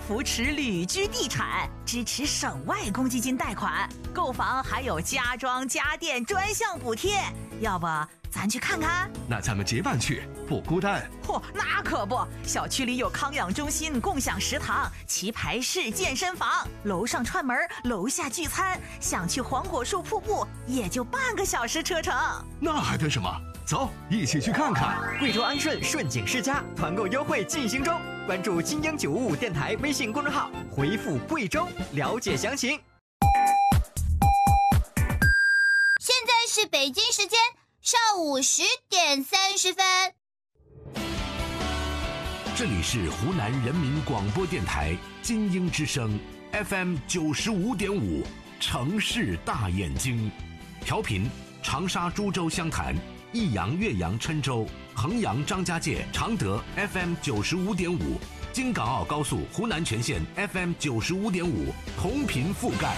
扶持旅居地产，支持省外公积金贷款，购房还有家装家电专项补贴。要不咱去看看？ 那咱们结伴去，不孤单。 嚯，那可不，小区里有康养中心、共享食堂、棋牌室、健身房，楼上串门，楼下聚餐，想去黄果树瀑布也就半个小时车程。 那还等什么？走，一起去看看。 贵州安顺顺景世家团购优惠进行中，关注金鹰955电台微信公众号，回复贵州了解详情。 现在是北京时间上午10点30分。 这里是湖南人民广播电台金鹰之声 FM 95.5，城市大眼睛，调频长沙、株洲、湘潭、益阳、岳阳、郴州、衡阳、张家界、常德 FM 95.5，京港澳高速湖南全线 FM 95.5，同频覆盖。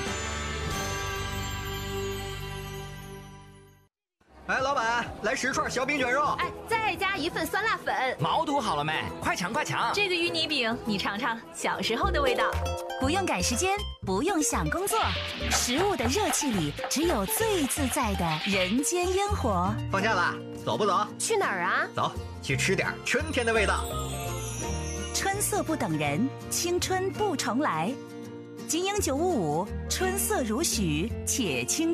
哎，老板，来10串小饼卷肉。 哎，再加1份酸辣粉。 毛肚好了没？快抢快抢！ 这个芋泥饼，你尝尝小时候的味道。 不用赶时间，不用想工作，食物的热气里只有最自在的人间烟火。 放假了，走不走？ 去哪儿啊？ 走，去吃点春天的味道。 春色不等人，青春不重来。金鹰955，春色如许，且轻。